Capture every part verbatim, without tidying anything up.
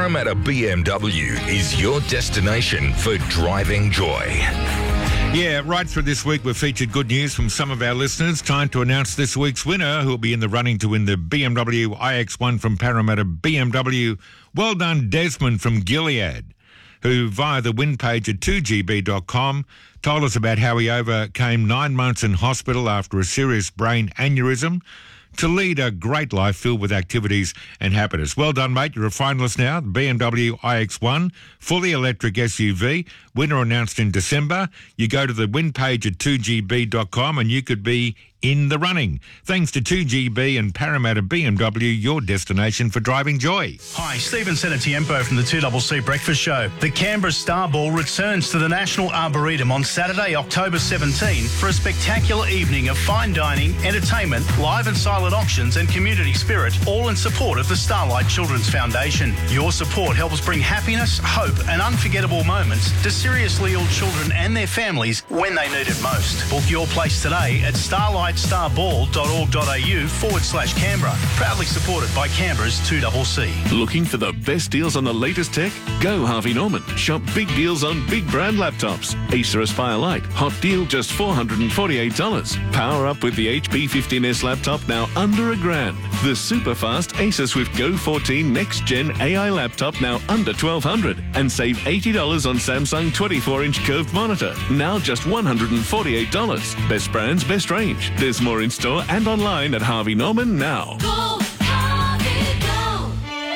Parramatta B M W is your destination for driving joy. Yeah, right through this week we've featured good news from some of our listeners. Time to announce this week's winner, who will be in the running to win the B M W i X one from Parramatta B M W. Well done, Desmond from Gilead, who via the win page at two G B dot com told us about how he overcame nine months in hospital after a serious brain aneurysm to lead a great life filled with activities and happiness. Well done, mate. You're a finalist now. The B M W i X one, fully electric S U V, winner announced in December. You go to the win page at two G B dot com and you could be in the running. Thanks to two G B and Parramatta B M W, your destination for driving joy. Hi, Stephen Senatiempo from the two C C Breakfast Show. The Canberra Star Ball returns to the National Arboretum on Saturday, October seventeenth for a spectacular evening of fine dining, entertainment, live and silent auctions and community spirit, all in support of the Starlight Children's Foundation. Your support helps bring happiness, hope and unforgettable moments to seriously ill children and their families when they need it most. Book your place today at starlight starball dot org dot a u forward slash Canberra. Proudly supported by Canberra's two C C. Looking for the best deals on the latest tech? Go Harvey Norman. Shop big deals on big brand laptops. Acer Aspire Lite, hot deal just four hundred forty-eight dollars. Power up with the H P fifteen S laptop now under a grand. The super fast Acer Swift Go fourteen Next Gen A I laptop now under twelve hundred dollars. And save eighty dollars on Samsung twenty-four inch curved monitor, now just one hundred forty-eight dollars. Best brands, best range. There's more in store and online at Harvey Norman now. Go, Harvey, go.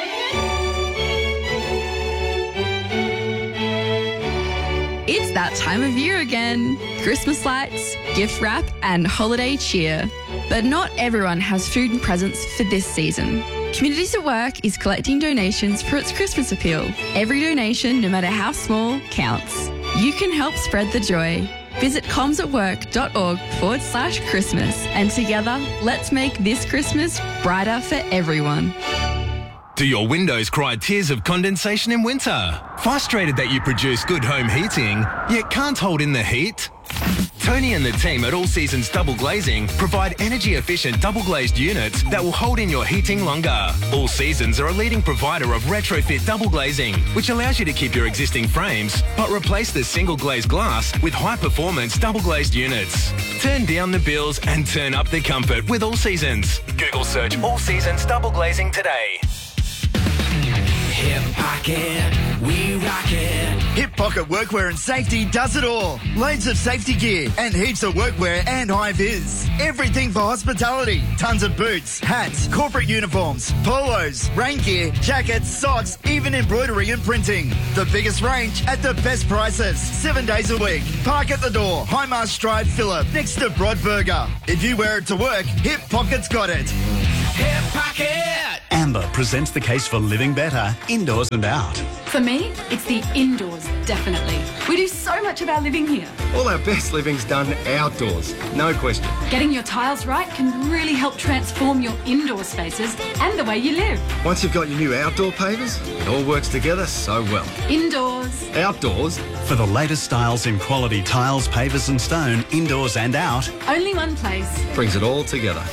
It's that time of year again. Christmas lights, gift wrap and holiday cheer. But not everyone has food and presents for this season. Communities at Work is collecting donations for its Christmas appeal. Every donation, no matter how small, counts. You can help spread the joy. Visit comsatwork.org forward slash Christmas and together, let's make this Christmas brighter for everyone. Do your windows cry tears of condensation in winter? Frustrated that you produce good home heating, yet can't hold in the heat? Tony and the team at All Seasons Double Glazing provide energy-efficient double-glazed units that will hold in your heating longer. All Seasons are a leading provider of retrofit double glazing, which allows you to keep your existing frames, but replace the single-glazed glass with high-performance double-glazed units. Turn down the bills and turn up the comfort with All Seasons. Google search All Seasons Double Glazing today. Hip Pocket, we rock it. Hip Pocket Workwear and Safety does it all. Loads of safety gear and heaps of workwear and high vis. Everything for hospitality. Tons of boots, hats, corporate uniforms, polos, rain gear, jackets, socks, even embroidery and printing. The biggest range at the best prices. Seven days a week. Park at the door. Highmast Drive, Phillip, next to Broadburger. If you wear it to work, Hip Pocket's got it. Hip Pocket. Amber presents the case for living better, indoors and out. For me, it's the indoors, definitely. We do so much of our living here. All our best living's done outdoors, no question. Getting your tiles right can really help transform your indoor spaces and the way you live. Once you've got your new outdoor pavers, it all works together so well. Indoors. Outdoors. For the latest styles in quality tiles, pavers and stone, indoors and out. Only one place. Brings it all together.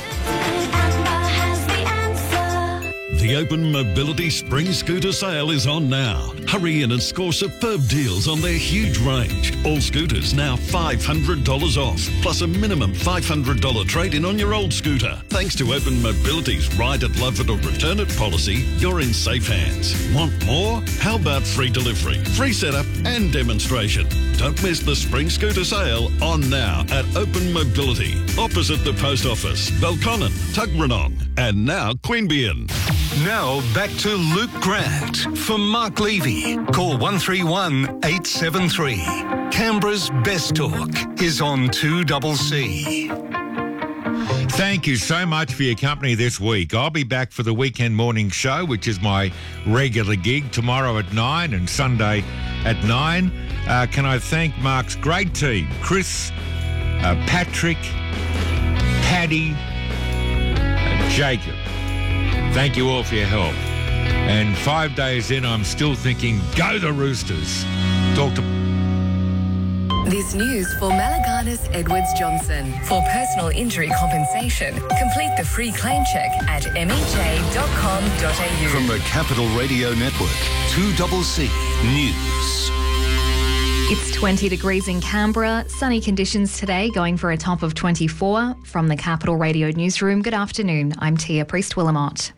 The Open Mobility Spring Scooter Sale is on now. Hurry in and score superb deals on their huge range. All scooters now five hundred dollars off, plus a minimum five hundred dollars trade-in on your old scooter. Thanks to Open Mobility's Ride it, Love it or Return it policy, you're in safe hands. Want more? How about free delivery, free setup and demonstration? Don't miss the Spring Scooter Sale on now at Open Mobility, opposite the Post Office, Belconnen, Tuggeranong, and now Queanbeyan. Now back to Luke Grant for Mark Levy. Call one three one, eight seven three. Canberra's Best Talk is on two C C. Thank you so much for your company this week. I'll be back for the weekend morning show, which is my regular gig, tomorrow at nine and Sunday at nine. Uh, can I thank Mark's great team, Chris, uh, Patrick, Paddy, and Jacob. Thank you all for your help. And five days in, I'm still thinking, go the Roosters. Talk to... This news for Malaganas Edwards Johnson. For personal injury compensation, complete the free claim check at m e j dot com dot a u. From the Capital Radio Network, two C C News. It's twenty degrees in Canberra. Sunny conditions today, going for a top of twenty-four. From the Capital Radio Newsroom, good afternoon. I'm Tia Priest-Willamott.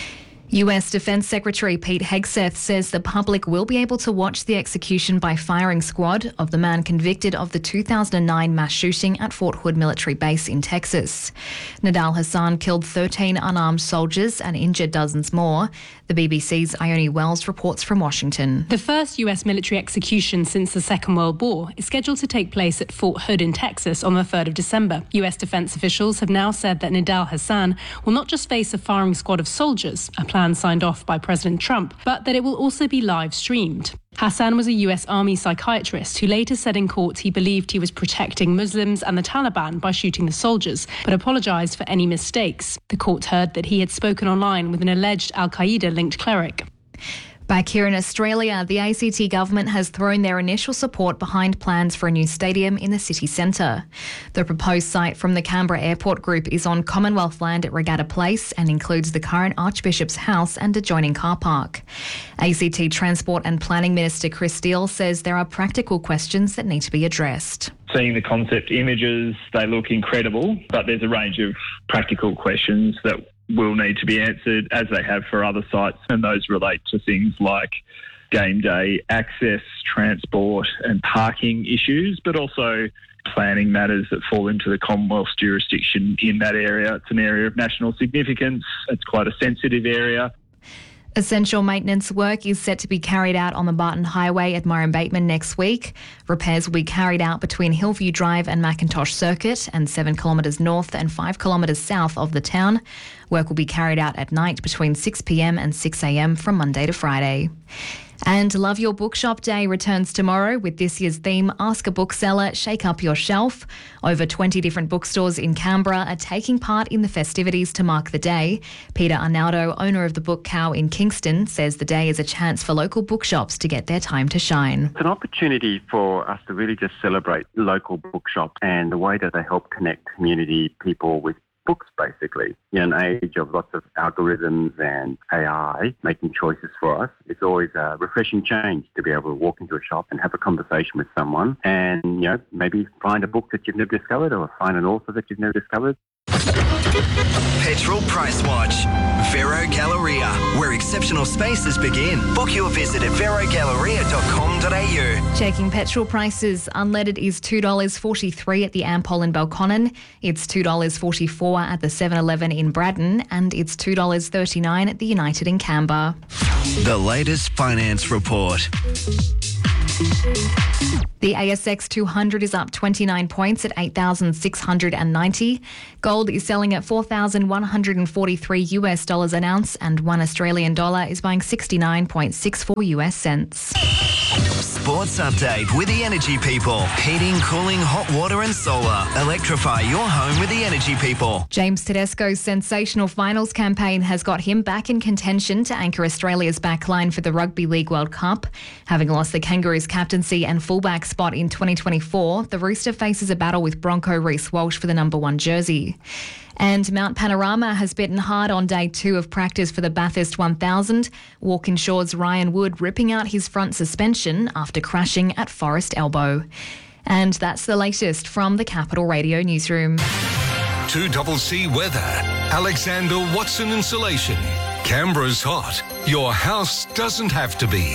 U S Defence Secretary Pete Hegseth says the public will be able to watch the execution by firing squad of the man convicted of the two thousand nine mass shooting at Fort Hood Military Base in Texas. Nidal Hasan killed thirteen unarmed soldiers and injured dozens more. The B B C's Ione Wells reports from Washington. The first U S military execution since the Second World War is scheduled to take place at Fort Hood in Texas on the third of December. U S defence officials have now said that Nidal Hasan will not just face a firing squad of soldiers, a plan signed off by President Trump, but that it will also be live streamed. Hassan was a U S Army psychiatrist who later said in court he believed he was protecting Muslims and the Taliban by shooting the soldiers, but apologised for any mistakes. The court heard that he had spoken online with an alleged al-Qaeda-linked cleric. Back here in Australia, the A C T government has thrown their initial support behind plans for a new stadium in the city centre. The proposed site from the Canberra Airport Group is on Commonwealth land at Regatta Place and includes the current Archbishop's house and adjoining car park. A C T Transport and Planning Minister Chris Steele says there are practical questions that need to be addressed. Seeing the concept images, they look incredible, but there's a range of practical questions that will need to be answered, as they have for other sites, and those relate to things like game day access, transport and parking issues, but also planning matters that fall into the Commonwealth's jurisdiction in that area. It's an area of national significance. It's quite a sensitive area. Essential maintenance work is set to be carried out on the Barton Highway at Murray Bateman next week. Repairs will be carried out between Hillview Drive and Macintosh Circuit and seven kilometres north and five kilometres south of the town. Work will be carried out at night between six p m and six a m from Monday to Friday. And Love Your Bookshop Day returns tomorrow with this year's theme, Ask a Bookseller, Shake Up Your Shelf. Over twenty different bookstores in Canberra are taking part in the festivities to mark the day. Peter Arnaldo, owner of the Book Cow in Kingston, says the day is a chance for local bookshops to get their time to shine. It's an opportunity for us to really just celebrate local bookshops and the way that they help connect community people with books, basically. In an age of lots of algorithms and A I making choices for us, it's always a refreshing change to be able to walk into a shop and have a conversation with someone and, you know, maybe find a book that you've never discovered or find an author that you've never discovered. Petrol Price Watch. Vero Galleria, where exceptional spaces begin. Book your visit at vero galleria dot com dot a u. Checking petrol prices. Unleaded is two dollars forty-three at the Ampol in Belconnen. It's two dollars forty-four at the seven eleven in Braddon, and it's two dollars thirty-nine at the United in Canberra. The latest finance report. The A S X two hundred is up twenty-nine points at eight thousand six hundred ninety. Gold is selling at four thousand one hundred forty-three U S dollars an ounce, and one Australian dollar is buying sixty-nine point six four U S cents. Sports update with the Energy People. Heating, cooling, hot water and solar. Electrify your home with the Energy People. James Tedesco's sensational finals campaign has got him back in contention to anchor Australia's backline for the Rugby League World Cup. Having lost the Kangaroos captaincy and fullback spot in twenty twenty-four, the Rooster faces a battle with Bronco Reece Walsh for the number one jersey. And Mount Panorama has bitten hard on day two of practice for the Bathurst one thousand. Walkinshaw's Ryan Wood ripping out his front suspension after crashing at Forest Elbow. And that's the latest from the Capital Radio Newsroom. two C C weather. Alexander Watson Insulation. Canberra's hot. Your house doesn't have to be.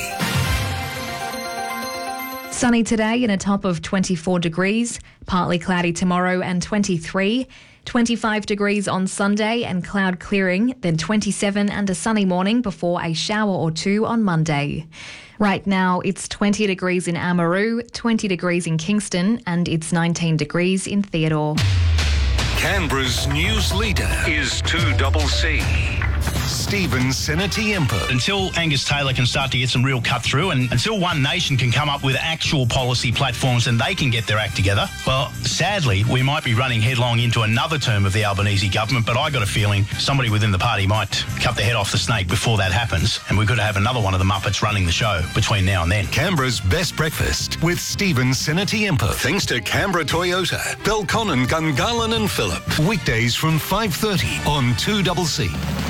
Sunny today and a top of twenty-four degrees. Partly cloudy tomorrow and twenty-three. twenty-five degrees on Sunday and cloud clearing, then twenty-seven and a sunny morning before a shower or two on Monday. Right now, it's twenty degrees in Amaroo, twenty degrees in Kingston, and it's nineteen degrees in Theodore. Canberra's news leader is two C C. Stephen Senatiempo. Until Angus Taylor can start to get some real cut through and until One Nation can come up with actual policy platforms and they can get their act together, well, sadly, we might be running headlong into another term of the Albanese government, but I got a feeling somebody within the party might cut the head off the snake before that happens, and we could have another one of the Muppets running the show between now and then. Canberra's Best Breakfast with Stephen Senatiempo. Thanks to Canberra Toyota, Belconnen, Gungahlin and Phillip. Weekdays from five thirty on two C C.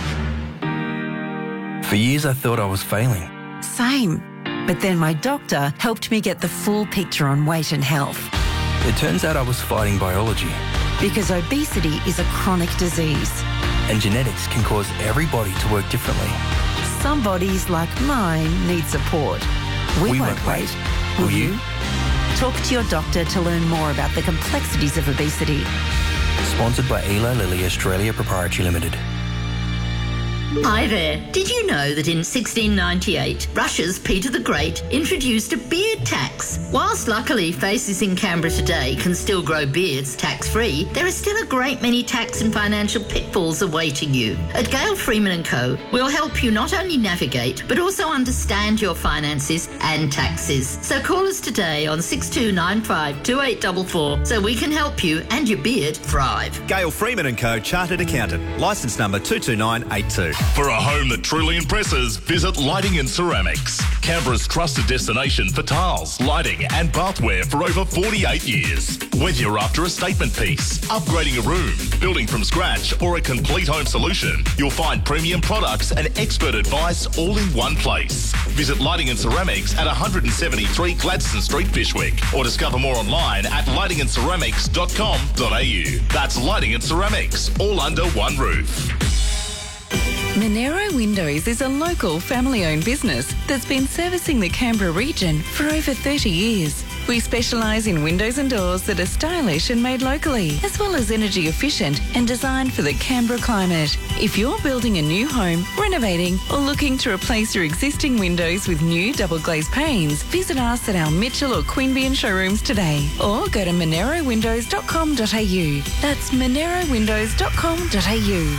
For years I thought I was failing. Same. But then my doctor helped me get the full picture on weight and health. It turns out I was fighting biology. Because obesity is a chronic disease. And genetics can cause every body to work differently. Some bodies, like mine, need support. We, We won't won't wait. wait. Will Will you? you? Talk to your doctor to learn more about the complexities of obesity. Sponsored by Eli Lilly Australia Proprietary Limited. Hi there. Did you know that in sixteen ninety-eight, Russia's Peter the Great introduced a beard tax? Whilst luckily faces in Canberra today can still grow beards tax-free, there are still a great many tax and financial pitfalls awaiting you. At Gale Freeman and Co, we'll help you not only navigate, but also understand your finances and taxes. So call us today on six two nine five two eight four four so we can help you and your beard thrive. Gale Freeman and Co, Chartered Accountant, licence number two two nine eight two. For a home that truly impresses, visit Lighting and Ceramics, Canberra's trusted destination for tiles, lighting and bathware for over forty-eight years. Whether you're after a statement piece, upgrading a room, building from scratch or a complete home solution, you'll find premium products and expert advice all in one place. Visit Lighting and Ceramics at one seventy-three Gladstone Street, Fishwick, or discover more online at lighting and ceramics dot com dot a u. That's Lighting and Ceramics, all under one roof. Monero Windows is a local family-owned business that's been servicing the Canberra region for over thirty years. We specialise in windows and doors that are stylish and made locally, as well as energy efficient and designed for the Canberra climate. If you're building a new home, renovating, or looking to replace your existing windows with new double glazed panes, visit us at our Mitchell or Queanbeyan showrooms today, or go to monero windows dot com dot a u. That's monero windows dot com dot a u.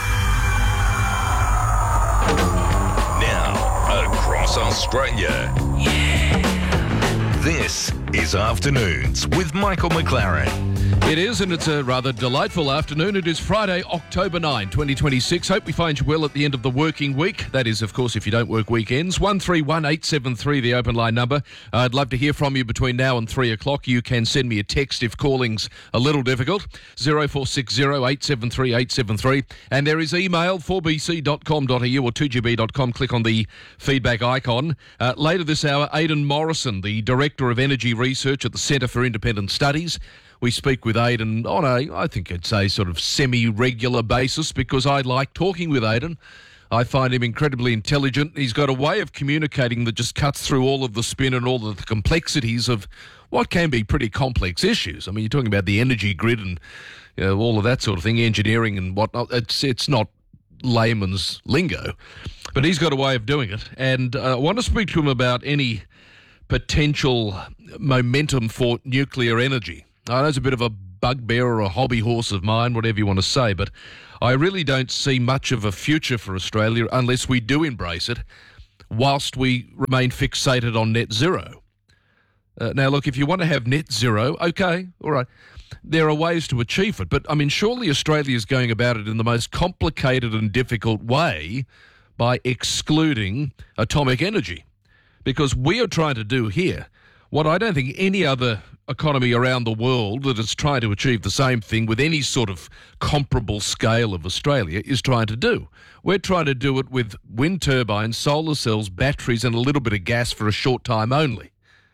Now, across Australia. This is Afternoons with Michael McLaren. It is, and it's a rather delightful afternoon. It is Friday, October ninth, twenty twenty-six. Hope we find you well at the end of the working week. That is, of course, if you don't work weekends. one three one eight seven three, the open line number. Uh, I'd love to hear from you between now and three o'clock. You can send me a text if calling's a little difficult. zero four six zero eight seven three eight seven three. And there is email, four b c dot com dot a u or two g b dot com. Click on the feedback icon. Uh, later this hour, Aidan Morrison, the Director of Energy Research at the Centre for Independent Studies. We speak with Aidan on a, I think I'd say, sort of semi-regular basis because I like talking with Aidan. I find him incredibly intelligent. He's got a way of communicating that just cuts through all of the spin and all of the complexities of what can be pretty complex issues. I mean, you're talking about the energy grid and you know, all of that sort of thing, engineering and whatnot. It's, it's not layman's lingo, but he's got a way of doing it. And uh, I want to speak to him about any potential momentum for nuclear energy. I know it's a bit of a bugbear or a hobby horse of mine, whatever you want to say, but I really don't see much of a future for Australia unless we do embrace it, whilst we remain fixated on net zero. Uh, now, look, if you want to have net zero, okay, all right, there are ways to achieve it, but, I mean, surely Australia is going about it in the most complicated and difficult way by excluding atomic energy, because we are trying to do here what I don't think any other economy around the world that is trying to achieve the same thing with any sort of comparable scale of Australia is trying to do. We're trying to do it with wind turbines, solar cells, batteries and a little bit of gas for a short time only.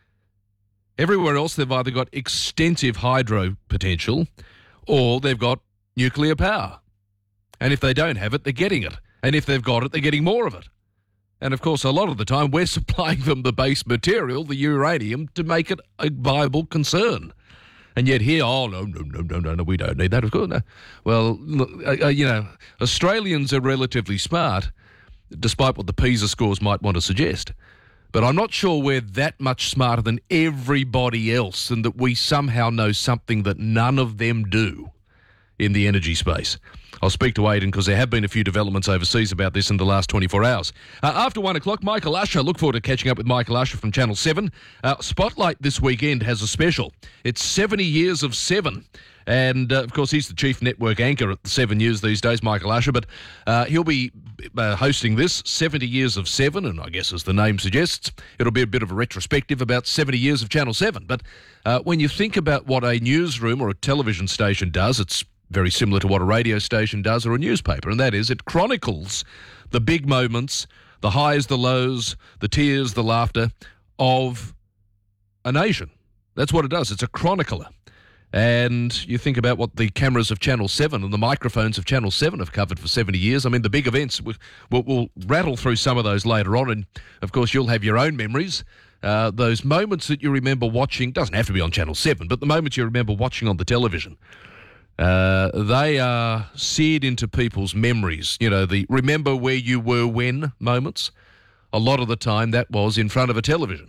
Everywhere else they've either got extensive hydro potential or they've got nuclear power. And if they don't have it, they're getting it. And if they've got it, they're getting more of it. And, of course, a lot of the time we're supplying them the base material, the uranium, to make it a viable concern. And yet here, oh, no, no, no, no, no, no, we don't need that, of course. No. Well, look, uh, you know, Australians are relatively smart, despite what the PISA scores might want to suggest. But I'm not sure we're that much smarter than everybody else and that we somehow know something that none of them do in the energy space. I'll speak to Aidan because there have been a few developments overseas about this in the last twenty-four hours. Uh, after one o'clock, Michael Usher. Look forward to catching up with Michael Usher from Channel seven. Uh, Spotlight this weekend has a special. It's seventy years of Seven. And, uh, of course, he's the chief network anchor at the Seven News these days, Michael Usher. But uh, he'll be uh, hosting this, seventy years of Seven, and I guess as the name suggests, it'll be a bit of a retrospective about seventy years of Channel seven. But uh, when you think about what a newsroom or a television station does, it's very similar to what a radio station does or a newspaper, and that is it chronicles the big moments, the highs, the lows, the tears, the laughter of a nation. That's what it does. It's a chronicler. And you think about what the cameras of Channel seven and the microphones of Channel seven have covered for seventy years. I mean, the big events, we'll, we'll rattle through some of those later on. And, of course, you'll have your own memories. Uh, those moments that you remember watching, doesn't have to be on Channel seven, but the moments you remember watching on the television, uh, they are seared into people's memories. You know, the remember where you were when moments. A lot of the time that was in front of a television.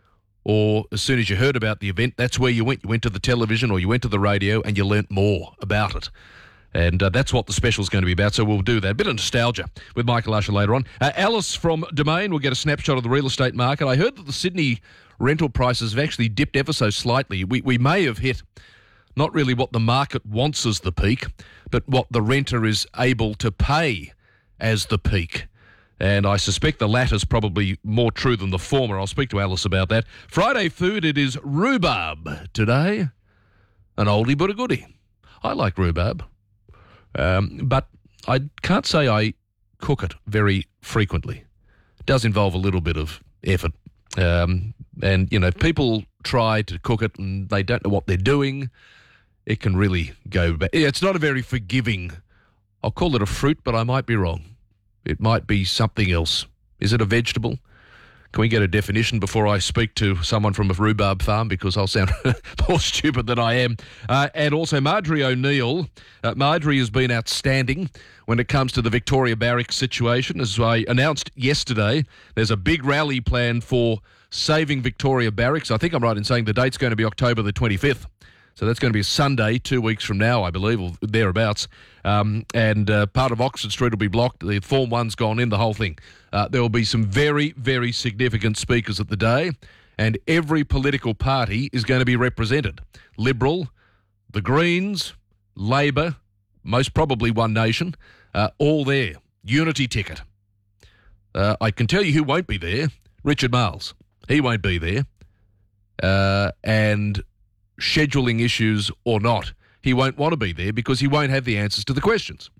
Or as soon as you heard about the event, that's where you went. You went to the television or you went to the radio and you learnt more about it. And uh, that's what the special's going to be about, so we'll do that. A bit of nostalgia with Michael Usher later on. Uh, Alice from Domain will get a snapshot of the real estate market. I heard that the Sydney rental prices have actually dipped ever so slightly. We, we may have hit not really what the market wants as the peak, but what the renter is able to pay as the peak. And I suspect the latter's probably more true than the former. I'll speak to Alice about that. Friday food, it is rhubarb today. An oldie but a goodie. I like rhubarb. Um, but I can't say I cook it very frequently. It does involve a little bit of effort. Um, and, you know, if people try to cook it and they don't know what they're doing, it can really go bad. It's not a very forgiving, I'll call it a fruit, but I might be wrong. It might be something else. Is it a vegetable? Can we get a definition before I speak to someone from a rhubarb farm, because I'll sound more stupid than I am. Uh, and also Marjorie O'Neill. Uh, Marjorie has been outstanding when it comes to the Victoria Barracks situation. As I announced yesterday, there's a big rally planned for saving Victoria Barracks. I think I'm right in saying the date's going to be October the twenty-fifth. So that's going to be a Sunday, two weeks from now, I believe, or thereabouts. Um, and uh, part of Oxford Street will be blocked. The Form one's gone in, the whole thing. Uh, there will be some very, very significant speakers at the day, and every political party is going to be represented. Liberal, the Greens, Labor, most probably One Nation, uh, all there. Unity ticket. Uh, I can tell you who won't be there. Richard Marles. He won't be there. Uh, and... scheduling issues or not, he won't want to be there because he won't have the answers to the questions.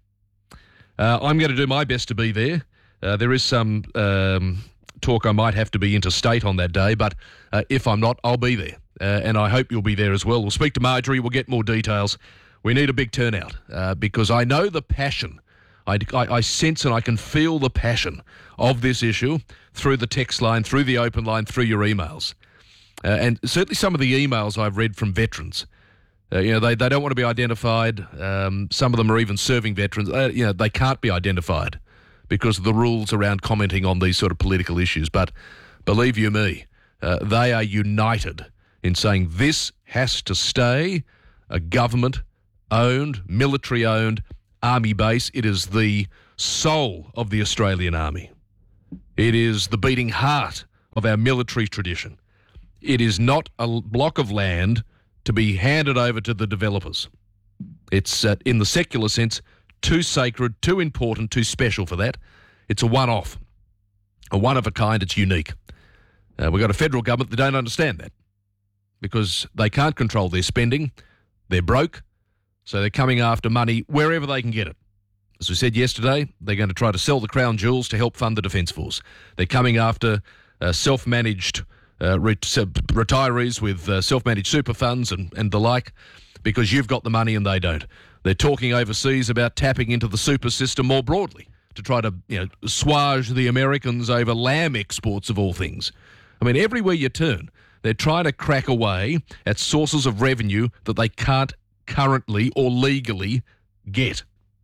Uh, I'm going to do my best to be there. Uh, there is some um, talk I might have to be interstate on that day, but uh, if I'm not, I'll be there. Uh, and I hope you'll be there as well. We'll speak to Marjorie. We'll get more details. We need a big turnout uh, because I know the passion. I, I, I sense and I can feel the passion of this issue through the text line, through the open line, through your emails. Uh, and certainly some of the emails I've read from veterans, uh, you know, they, they don't want to be identified. Um, some of them are even serving veterans. Uh, you know, they can't be identified because of the rules around commenting on these sort of political issues. But believe you me, uh, they are united in saying this has to stay a government-owned, military-owned army base. It is the soul of the Australian Army. It is the beating heart of our military tradition. It is not a block of land to be handed over to the developers. It's, uh, in the secular sense, too sacred, too important, too special for that. It's a one-off, a one-of-a-kind. It's unique. Uh, we've got a federal government that don't understand that because they can't control their spending. They're broke, so they're coming after money wherever they can get it. As we said yesterday, they're going to try to sell the crown jewels to help fund the Defence Force. They're coming after uh, self-managed Uh, ret- retirees with uh, self-managed super funds and, and the like, because you've got the money and they don't. They're talking overseas about tapping into the super system more broadly to try to, you know, swage the Americans over lamb exports of all things. I mean, everywhere you turn, they're trying to crack away at sources of revenue that they can't currently or legally get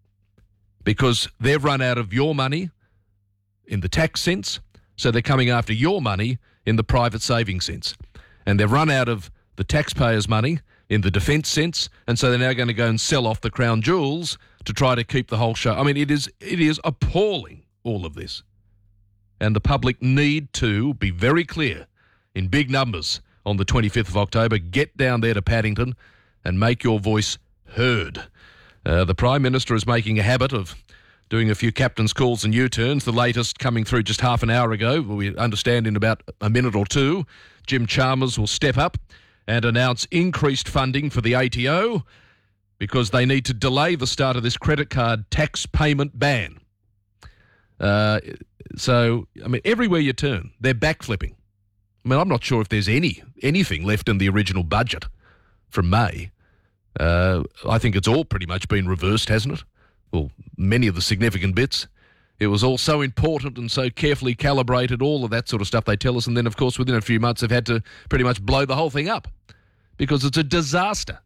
because they've run out of your money in the tax sense, so they're coming after your money in the private saving sense. And they've run out of the taxpayers' money in the defence sense, and so they're now going to go and sell off the crown jewels to try to keep the whole show. I mean, it is it is appalling, all of this. And the public need to be very clear in big numbers on the twenty-fifth of October. Get down there to Paddington and make your voice heard. Uh, the Prime Minister is making a habit of doing a few captain's calls and U-turns, the latest coming through just half an hour ago. We understand in about a minute or two, Jim Chalmers will step up and announce increased funding for the A T O because they need to delay the start of this credit card tax payment ban. Uh, so, I mean, everywhere you turn, they're backflipping. I mean, I'm not sure if there's any anything left in the original budget from May. Uh, I think it's all pretty much been reversed, hasn't it? Well, many of the significant bits. It was all so important and so carefully calibrated, all of that sort of stuff they tell us. And then, of course, within a few months, they've had to pretty much blow the whole thing up because it's a disaster.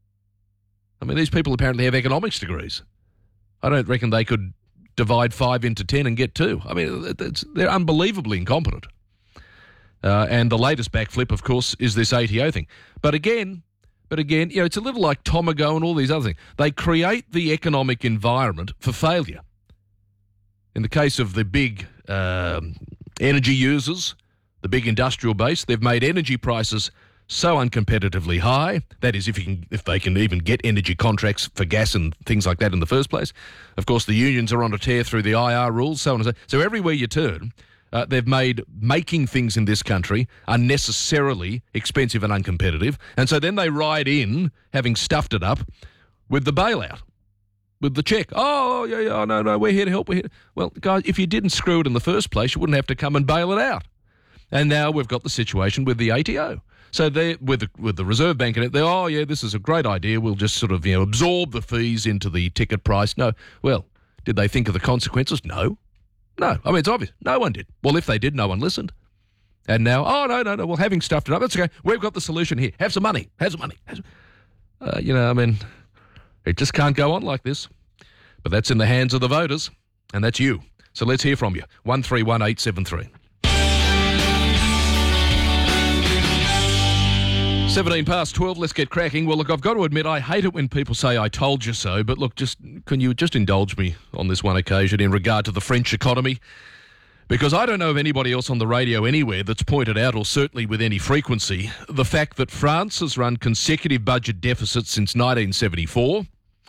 I mean, these people apparently have economics degrees. I don't reckon they could divide five into ten and get two. I mean, it's, they're unbelievably incompetent. Uh, and the latest backflip, of course, is this A T O thing. But again... But again, you know, it's a little like Tomago and all these other things. They create the economic environment for failure. In the case of the big um, energy users, the big industrial base, they've made energy prices so uncompetitively high. That is, if you can, if they can even get energy contracts for gas and things like that in the first place. Of course, the unions are on a tear through the I R rules, so on and so. So everywhere you turn, Uh, they've made making things in this country unnecessarily expensive and uncompetitive. And so then they ride in, having stuffed it up, with the bailout, with the check. Oh, yeah, yeah, no, no, we're here to help. We're here. Well, guys, if you didn't screw it in the first place, you wouldn't have to come and bail it out. And now we've got the situation with the A T O. So they, with the, with the Reserve Bank in it, they're, oh, yeah, this is a great idea. We'll just sort of, you know, absorb the fees into the ticket price. No. Well, did they think of the consequences? No. No, I mean, it's obvious. No one did. Well, if they did, no one listened. And now, oh, no, no, no, well, having stuffed it up, that's okay. We've got the solution here. Have some money. Have some money. Have some... Uh, you know, I mean, it just can't go on like this. But that's in the hands of the voters, and that's you. So let's hear from you. one three one eight seven three. seventeen past twelve, let's get cracking. Well, look, I've got to admit, I hate it when people say I told you so, but look, just can you just indulge me on this one occasion in regard to the French economy? Because I don't know of anybody else on the radio anywhere that's pointed out, or certainly with any frequency, the fact that France has run consecutive budget deficits since nineteen seventy-four,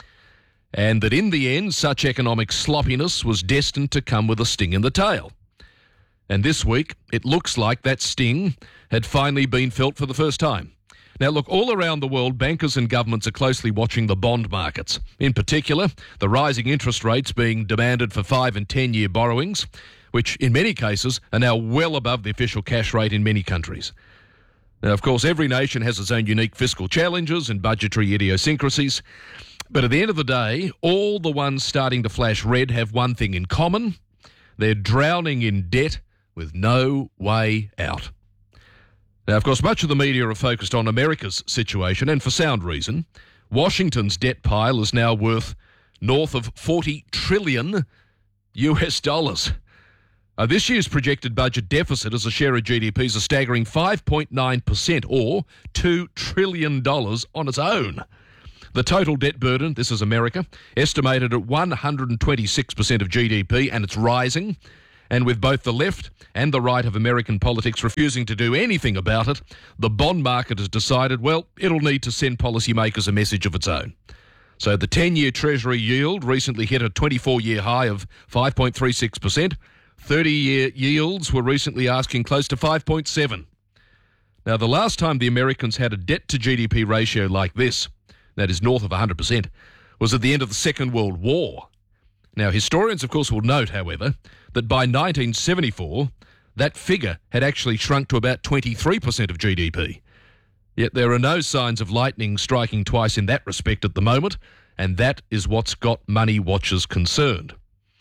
and that in the end, such economic sloppiness was destined to come with a sting in the tail. And this week, it looks like that sting had finally been felt for the first time. Now, look, all around the world, bankers and governments are closely watching the bond markets. In particular, the rising interest rates being demanded for five and ten-year borrowings, which in many cases are now well above the official cash rate in many countries. Now, of course, every nation has its own unique fiscal challenges and budgetary idiosyncrasies. But at the end of the day, all the ones starting to flash red have one thing in common. They're drowning in debt with no way out. Now, of course, much of the media are focused on America's situation, and for sound reason. Washington's debt pile is now worth north of forty trillion U S dollars. Uh, this year's projected budget deficit as a share of G D P is a staggering five point nine percent, or two trillion dollars on its own. The total debt burden, this is America, estimated at one hundred twenty-six percent of G D P, and it's rising. And with both the left and the right of American politics refusing to do anything about it, the bond market has decided, well, it'll need to send policymakers a message of its own. So the ten-year Treasury yield recently hit a twenty-four-year high of five point three six percent. thirty-year yields were recently asking close to five point seven. Now, the last time the Americans had a debt-to-G D P ratio like this, that is north of one hundred percent, was at the end of the Second World War. Now, historians, of course, will note, however, that by nineteen seventy-four, that figure had actually shrunk to about twenty-three percent of G D P. Yet there are no signs of lightning striking twice in that respect at the moment, and that is what's got money watchers concerned.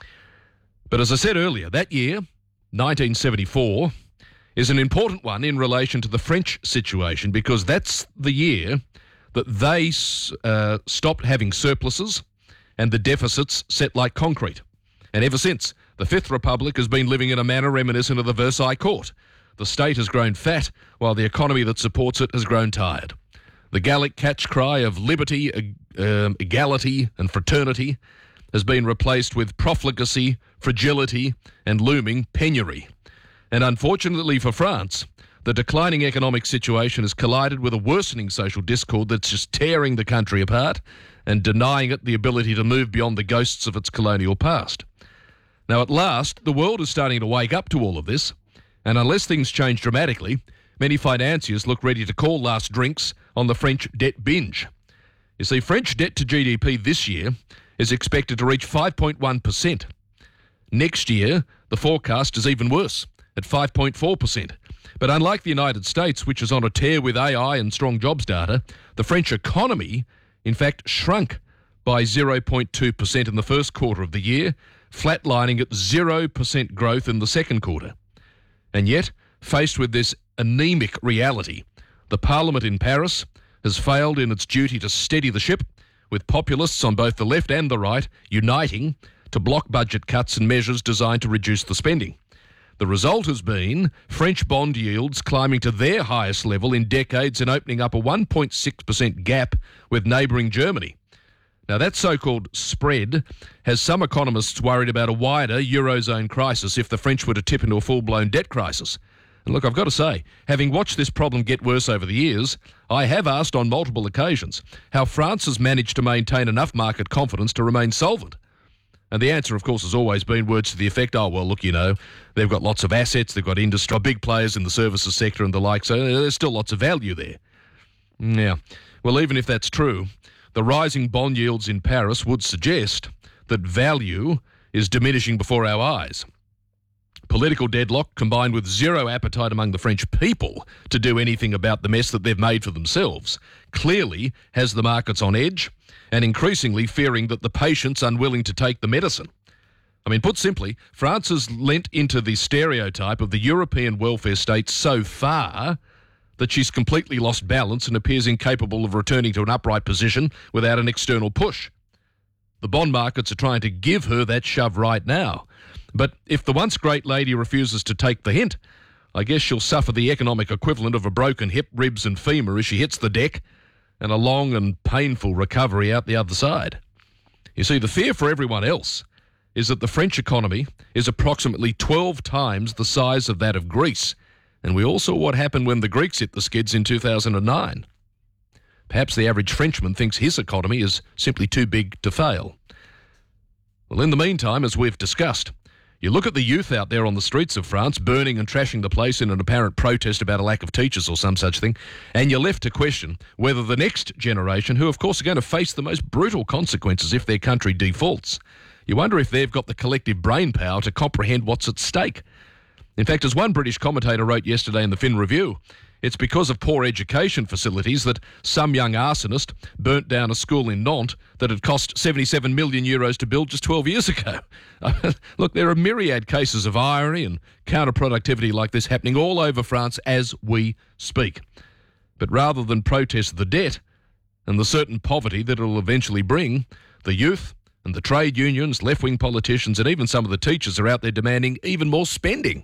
But as I said earlier, that year, nineteen seventy-four, is an important one in relation to the French situation, because that's the year that they uh, stopped having surpluses and the deficits set like concrete. And ever since, the Fifth Republic has been living in a manner reminiscent of the Versailles Court. The state has grown fat, while the economy that supports it has grown tired. The Gallic catch cry of liberty, um, equality and fraternity has been replaced with profligacy, fragility and looming penury. And unfortunately for France, the declining economic situation has collided with a worsening social discord that's just tearing the country apart and denying it the ability to move beyond the ghosts of its colonial past. Now, at last, the world is starting to wake up to all of this, and unless things change dramatically, many financiers look ready to call last drinks on the French debt binge. You see, French debt to G D P this year is expected to reach five point one percent. Next year, the forecast is even worse, at five point four percent. But unlike the United States, which is on a tear with A I and strong jobs data, the French economy, in fact, shrunk by zero point two percent in the first quarter of the year, flatlining at zero percent growth in the second quarter. And yet, faced with this anemic reality, the Parliament in Paris has failed in its duty to steady the ship, with populists on both the left and the right uniting to block budget cuts and measures designed to reduce the spending. The result has been French bond yields climbing to their highest level in decades and opening up a one point six percent gap with neighbouring Germany. Now, that so-called spread has some economists worried about a wider Eurozone crisis if the French were to tip into a full-blown debt crisis. And look, I've got to say, having watched this problem get worse over the years, I have asked on multiple occasions how France has managed to maintain enough market confidence to remain solvent. And the answer, of course, has always been words to the effect, oh, well, look, you know, they've got lots of assets, they've got industry, big players in the services sector and the like, so there's still lots of value there. Yeah, well, even if that's true, the rising bond yields in Paris would suggest that value is diminishing before our eyes. Political deadlock combined with zero appetite among the French people to do anything about the mess that they've made for themselves clearly has the markets on edge and increasingly fearing that the patient's unwilling to take the medicine. I mean, put simply, France has lent into the stereotype of the European welfare state so far that she's completely lost balance and appears incapable of returning to an upright position without an external push. The bond markets are trying to give her that shove right now. But if the once great lady refuses to take the hint, I guess she'll suffer the economic equivalent of a broken hip, ribs and femur as she hits the deck, and a long and painful recovery out the other side. You see, the fear for everyone else is that the French economy is approximately twelve times the size of that of Greece, and we all saw what happened when the Greeks hit the skids in two thousand nine. Perhaps the average Frenchman thinks his economy is simply too big to fail. Well, in the meantime, as we've discussed, you look at the youth out there on the streets of France burning and trashing the place in an apparent protest about a lack of teachers or some such thing, and you're left to question whether the next generation, who of course are going to face the most brutal consequences if their country defaults, you wonder if they've got the collective brain power to comprehend what's at stake. In fact, as one British commentator wrote yesterday in the Fin Review, it's because of poor education facilities that some young arsonist burnt down a school in Nantes that had cost seventy-seven million euros to build just twelve years ago. Look, there are myriad cases of irony and counterproductivity like this happening all over France as we speak. But rather than protest the debt and the certain poverty that it will eventually bring, the youth and the trade unions, left-wing politicians and even some of the teachers are out there demanding even more spending.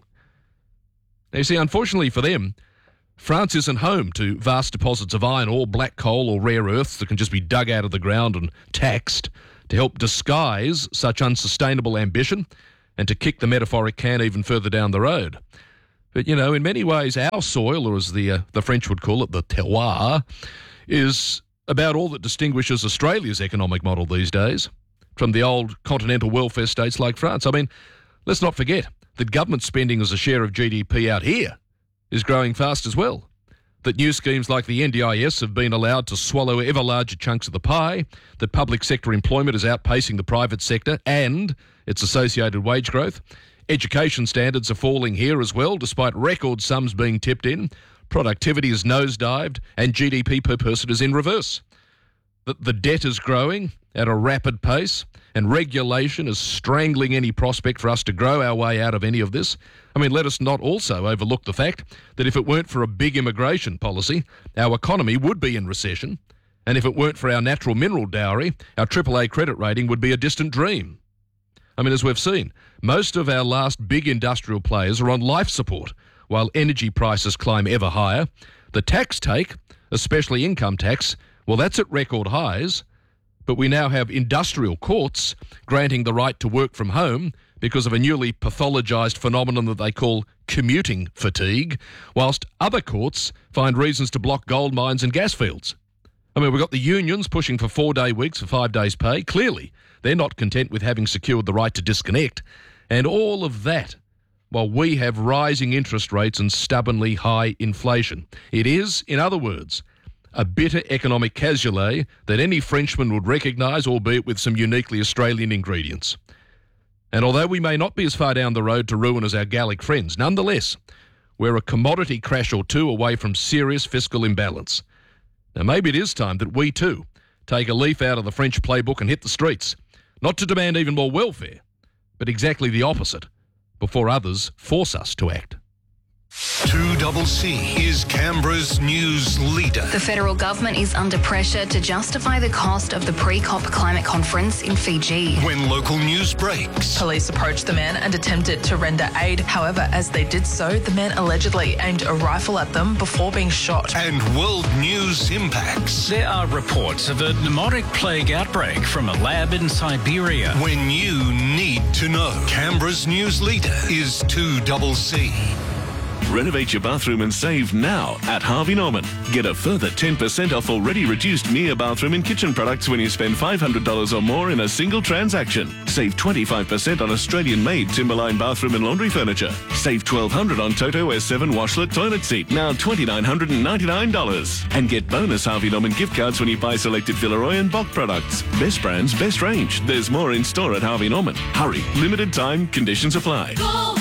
Now, you see, unfortunately for them, France isn't home to vast deposits of iron ore, black coal or rare earths that can just be dug out of the ground and taxed to help disguise such unsustainable ambition and to kick the metaphoric can even further down the road. But, you know, in many ways, our soil, or as the, uh, the French would call it, the terroir, is about all that distinguishes Australia's economic model these days from the old continental welfare states like France. I mean, let's not forget that government spending as a share of G D P out here is growing fast as well, that new schemes like the N D I S have been allowed to swallow ever larger chunks of the pie, that public sector employment is outpacing the private sector and its associated wage growth. Education standards are falling here as well, despite record sums being tipped in. Productivity is nosedived and G D P per person is in reverse. That the debt is growing at a rapid pace and regulation is strangling any prospect for us to grow our way out of any of this. I mean, let us not also overlook the fact that if it weren't for a big immigration policy, our economy would be in recession. And if it weren't for our natural mineral dowry, our triple A credit rating would be a distant dream. I mean, as we've seen, most of our last big industrial players are on life support, while energy prices climb ever higher. The tax take especially income tax, well, that's at record highs. But we now have industrial courts granting the right to work from home because of a newly pathologised phenomenon that they call commuting fatigue, whilst other courts find reasons to block gold mines and gas fields. I mean, we've got the unions pushing for four-day weeks for five days' pay. Clearly, they're not content with having secured the right to disconnect. And all of that while we have rising interest rates and stubbornly high inflation. It is, in other words, a bitter economic cassoulet that any Frenchman would recognise, albeit with some uniquely Australian ingredients. And although we may not be as far down the road to ruin as our Gallic friends, nonetheless, we're a commodity crash or two away from serious fiscal imbalance. Now, maybe it is time that we too take a leaf out of the French playbook and hit the streets, not to demand even more welfare, but exactly the opposite, before others force us to act. two C C is Canberra's news leader. The federal government is under pressure to justify the cost of the pre-COP climate conference in Fiji. When local news breaks. Police approached the man and attempted to render aid. However, as they did so, the man allegedly aimed a rifle at them before being shot. And world news impacts. There are reports of a pneumotic plague outbreak from a lab in Siberia. When you need to know. Canberra's news leader is two C C. Renovate your bathroom and save now at Harvey Norman. Get a further ten percent off already reduced Mia bathroom and kitchen products when you spend five hundred dollars or more in a single transaction. Save twenty-five percent on Australian-made Timberline bathroom and laundry furniture. Save twelve hundred dollars on Toto S seven washlet toilet seat, now two thousand nine hundred ninety-nine dollars. And get bonus Harvey Norman gift cards when you buy selected Villeroy and Bock products. Best brands, best range. There's more in store at Harvey Norman. Hurry, limited time, conditions apply. Go!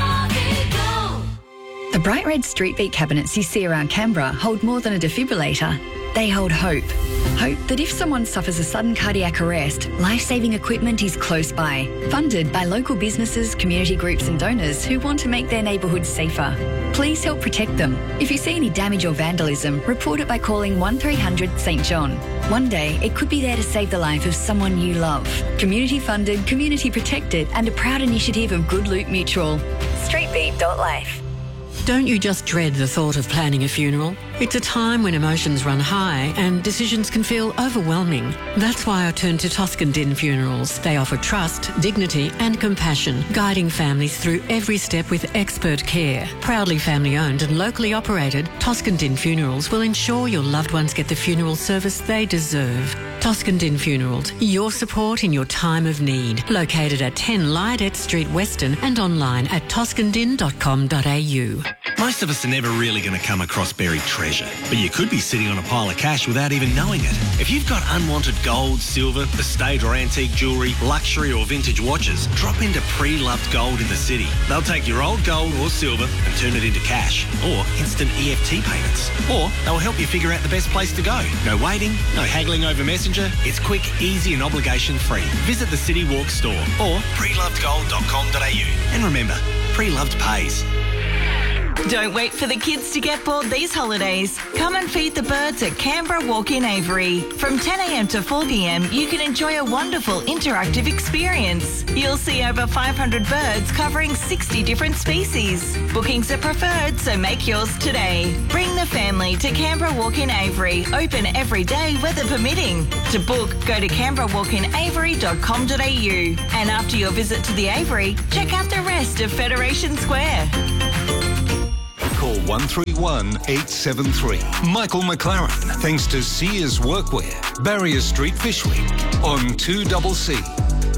The bright red street beat cabinets you see around Canberra hold more than a defibrillator. They hold hope. Hope that if someone suffers a sudden cardiac arrest, life-saving equipment is close by. Funded by local businesses, community groups and donors who want to make their neighbourhoods safer. Please help protect them. If you see any damage or vandalism, report it by calling one three hundred St John. One day, it could be there to save the life of someone you love. Community funded, community protected and a proud initiative of Good Loop Mutual. streetbeat dot life. Don't you just dread the thought of planning a funeral? It's a time when emotions run high and decisions can feel overwhelming. That's why I turn to Toscan Din Funerals. They offer trust, dignity and compassion, guiding families through every step with expert care. Proudly family-owned and locally operated, Toscan Din Funerals will ensure your loved ones get the funeral service they deserve. Toscan Din Funerals, your support in your time of need. Located at ten Lydet Street, Weston and online at toscan din dot com dot a u. Most of us are never really going to come across buried treasure, but you could be sitting on a pile of cash without even knowing it. If you've got unwanted gold, silver, estate or antique jewellery, luxury or vintage watches, drop into Pre-Loved Gold in the city. They'll take your old gold or silver and turn it into cash or instant E F T payments. Or they'll help you figure out the best place to go. No waiting, no haggling over Messenger. It's quick, easy and obligation free. Visit the City Walk store or pre loved gold dot com dot a u. And remember, Pre-Loved pays. Don't wait for the kids to get bored these holidays. Come and feed the birds at Canberra Walk-in Avery. From ten a m to four p m, you can enjoy a wonderful interactive experience. You'll see over five hundred birds covering sixty different species. Bookings are preferred, so make yours today. Bring the family to Canberra Walk-in Avery. Open every day, weather permitting. To book, go to canberra walk in avery dot com dot a u. And after your visit to the Avery, check out the rest of Federation Square. Call one three one eight seven three. Michael McLaren, thanks to Sears Workwear, Barrier Street, Fish-Week, on two C C.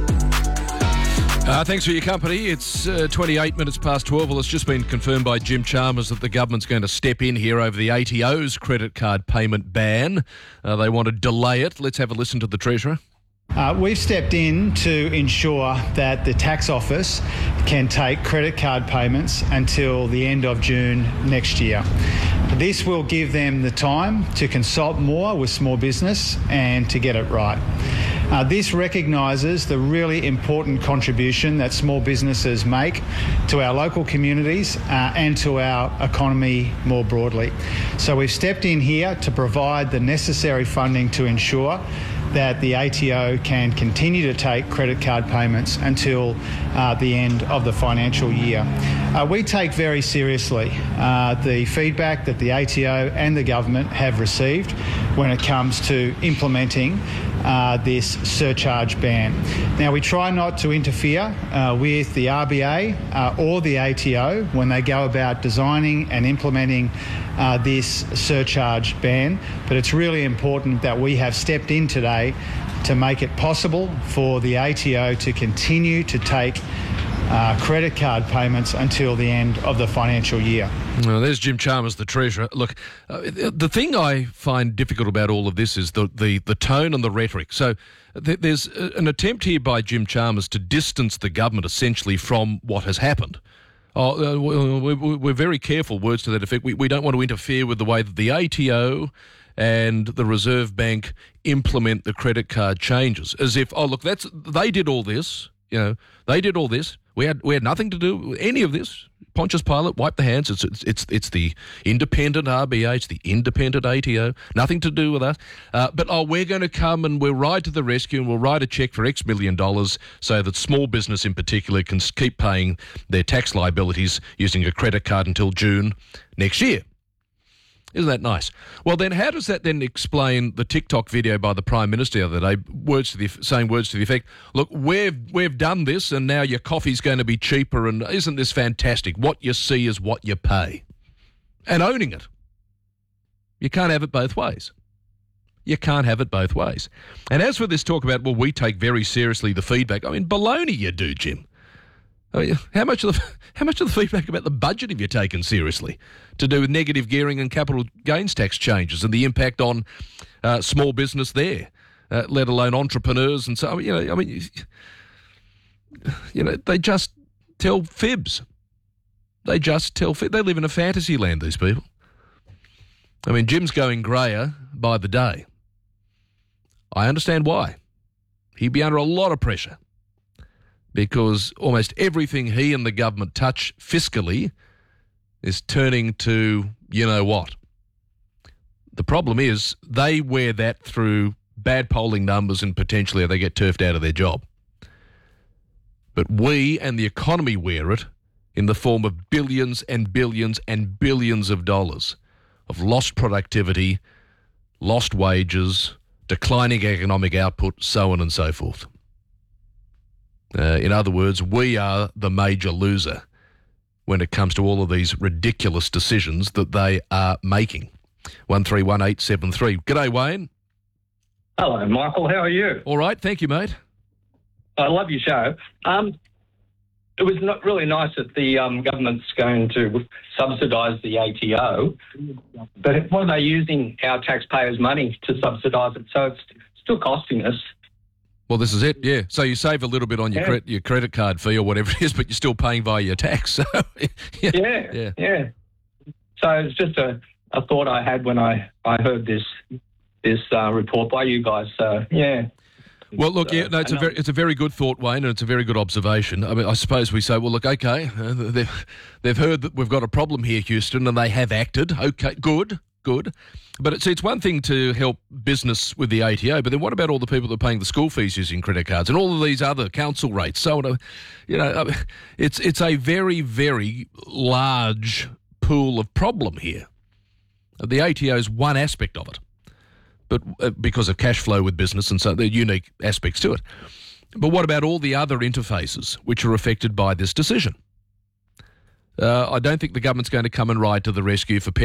Uh, thanks for your company. It's uh, twenty-eight minutes past twelve. Well, it's just been confirmed by Jim Chalmers that the government's going to step in here over the A T O's credit card payment ban. Uh, they want to delay it. Let's have a listen to the Treasurer. Uh, we've stepped in to ensure that the tax office can take credit card payments until the end of June next year. This will give them the time to consult more with small business and to get it right. Uh, this recognises the really important contribution that small businesses make to our local communities uh, and to our economy more broadly. So we've stepped in here to provide the necessary funding to ensure that the A T O can continue to take credit card payments until uh, the end of the financial year. Uh, we take very seriously uh, the feedback that the A T O and the government have received when it comes to implementing uh, this surcharge ban. Now, we try not to interfere uh, with the R B A uh, or the A T O when they go about designing and implementing uh, this surcharge ban, but it's really important that we have stepped in today to make it possible for the A T O to continue to take Uh, credit card payments until the end of the financial year. Well, there's Jim Chalmers, the Treasurer. Look, uh, the thing I find difficult about all of this is the, the, the tone and the rhetoric. So th- there's an attempt here by Jim Chalmers to distance the government essentially from what has happened. Oh, uh, we, we're very careful, words to that effect. We, we don't want to interfere with the way that the A T O and the Reserve Bank implement the credit card changes. As if, oh, look, that's they did all this, you know, they did all this. We had we had nothing to do with any of this. Pontius Pilate wiped the hands. It's it's it's, it's the independent R B A. It's the independent A T O. Nothing to do with us. Uh, but oh, we're going to come and we'll ride to the rescue and we'll write a cheque for X million dollars so that small business in particular can keep paying their tax liabilities using a credit card until June next year. Isn't that nice? Well, then how does that then explain the TikTok video by the Prime Minister the other day, words to the, saying words to the effect, look, we've, we've done this and now your coffee's going to be cheaper and isn't this fantastic? What you see is what you pay. And owning it. You can't have it both ways. You can't have it both ways. And as for this talk about, well, we take very seriously the feedback, I mean, baloney you do, Jim. I mean, how much of the how much of the feedback about the budget have you taken seriously to do with negative gearing and capital gains tax changes and the impact on uh, small business there, uh, let alone entrepreneurs and so you know I mean you, you know they just tell fibs. They just tell fibs. They live in a fantasy land, these people. I mean, Jim's going greyer by the day. I understand why. He'd be under a lot of pressure, because almost everything he and the government touch fiscally is turning to you-know-what. The problem is they wear that through bad polling numbers and potentially they get turfed out of their job. But we and the economy wear it in the form of billions and billions and billions of dollars of lost productivity, lost wages, declining economic output, so on and so forth. Uh, in other words, we are the major loser when it comes to all of these ridiculous decisions that they are making. one three one eight seven three. G'day, Wayne. Hello, Michael. How are you? All right. Thank you, mate. I love your show. Um, it was not really nice that the um, government's going to subsidise the A T O, but what are they using our taxpayers' money to subsidise it? So it's still costing us. Well, this is it, yeah. So you save a little bit on your, Yeah. cre- your credit card fee or whatever it is, but you're still paying via your tax. So, yeah, Yeah, yeah. yeah. So it's just a, a thought I had when I, I heard this this uh, report by you guys. So, yeah. Well, look, yeah, no, it's a very, it's a very good thought, Wayne, and it's a very good observation. I mean, I suppose we say, well, look, okay, uh, they've they've heard that we've got a problem here, Houston, and they have acted. Okay, good, good. But it's it's one thing to help business with the A T O, but then what about all the people that are paying the school fees using credit cards and all of these other council rates? So, on, you know, I mean, it's it's a very, very large pool of problem here. The A T O is one aspect of it, but uh, because of cash flow with business and so there are unique aspects to it. But what about all the other interfaces which are affected by this decision? Uh, I don't think the government's going to come and ride to the rescue for parents.